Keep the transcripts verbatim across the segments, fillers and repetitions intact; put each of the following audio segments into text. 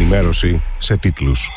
ενημέρωση σε τίτλους.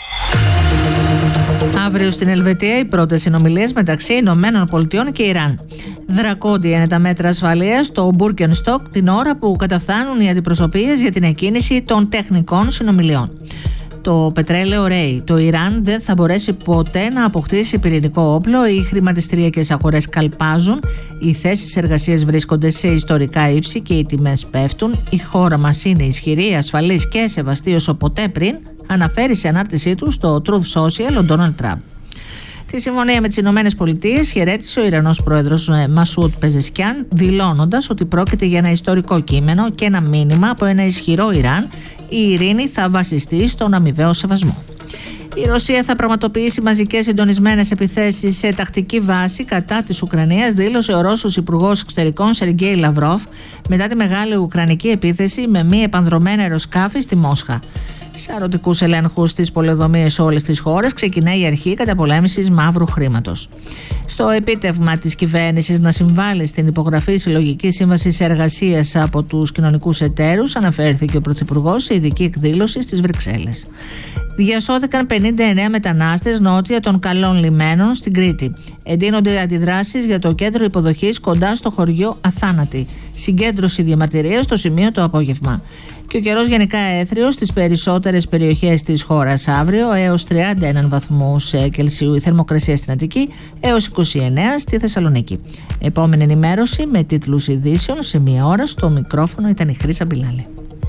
Αύριο στην Ελβετία οι πρώτες συνομιλίες μεταξύ Ηνωμένων Πολιτειών και Ιράν. Δρακόντια είναι τα μέτρα ασφαλείας στο Μπουργκενστοκ την ώρα που καταφθάνουν οι αντιπροσωπείες για την εκκίνηση των τεχνικών συνομιλιών. Το πετρέλαιο ρέει. Το Ιράν δεν θα μπορέσει ποτέ να αποκτήσει πυρηνικό όπλο. Οι χρηματιστηριακές αγορές καλπάζουν. Οι θέσεις εργασίας βρίσκονται σε ιστορικά ύψη και οι τιμές πέφτουν. Η χώρα μας είναι ισχυρή, ασφαλής και σεβαστή όσο ποτέ πριν, αναφέρει σε ανάρτησή του στο Truth Social ο Ντόναλντ Τραμπ. Τη συμφωνία με τις Ηνωμένες Πολιτείες χαιρέτησε ο Ιρανός πρόεδρος Μασούτ Πεζεσκιάν, δηλώνοντας ότι πρόκειται για ένα ιστορικό κείμενο και ένα μήνυμα από ένα ισχυρό Ιράν. Η ειρήνη θα βασιστεί στον αμοιβαίο σεβασμό. Η Ρωσία θα πραγματοποιήσει μαζικές συντονισμένες επιθέσεις σε τακτική βάση κατά της Ουκρανίας, δήλωσε ο Ρώσος Υπουργός Εξωτερικών Σεργέι Λαυρόφ μετά τη μεγάλη ουκρανική επίθεση με μη επανδρομένα αεροσκάφη στη Μόσχα. Σαρωτικούς ελέγχους στις πολεοδομίες σε όλες τις χώρες ξεκινάει η αρχή καταπολέμησης μαύρου χρήματος. Στο επίτευγμα της κυβέρνησης να συμβάλλει στην υπογραφή συλλογικής σύμβασης εργασίας από τους κοινωνικούς εταίρους, αναφέρθηκε ο Πρωθυπουργός σε ειδική εκδήλωση στις Βρυξέλλες. Διασώθηκαν πενήντα εννέα μετανάστες νότια των Καλών Λιμένων στην Κρήτη. Εντείνονται αντιδράσεις για το κέντρο υποδοχής κοντά στο χωριό Αθάνατη. Συγκέντρωση διαμαρτυρίας στο σημείο το απόγευμα. Και ο καιρός γενικά έθριος στις περισσότερες περιοχές της χώρας αύριο, έως τριάντα ένα βαθμούς Κελσίου η θερμοκρασία στην Αττική, έως είκοσι εννέα στη Θεσσαλονίκη. Επόμενη ενημέρωση με τίτλους ειδήσεων σε μία ώρα. Στο μικρόφωνο ήταν η Χρύσα Μπιλάλη.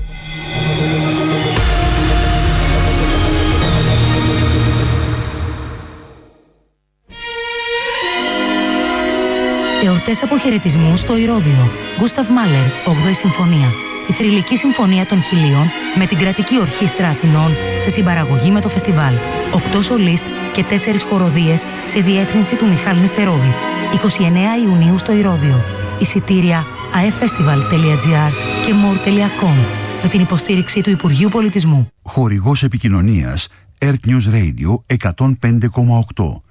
Εορτές αποχαιρετισμού στο Ηρώδειο. Γκούσταβ Μάλερ, όγδοη Συμφωνία. Η θρυλική συμφωνία των χιλίων με την κρατική ορχήστρα Αθηνών σε συμπαραγωγή με το φεστιβάλ. Οκτώ σολίστ και τέσσερις χοροδίες σε διεύθυνση του Μιχάλ Νεστερόβιτς. εικοστή ενάτη Ιουνίου στο Ηρώδειο. Εισιτήρια aefestival τελεία gr και more τελεία com με την υποστήριξη του Υπουργείου Πολιτισμού. Χορηγός επικοινωνίας Earth News Radio εκατόν πέντε κόμμα οκτώ.